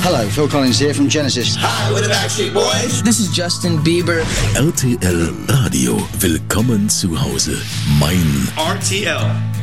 Hello, Phil Collins here from Genesis. Hi, we're the Backstreet Boys. This is Justin Bieber. RTL Radio, willkommen zu Hause. Mein RTL.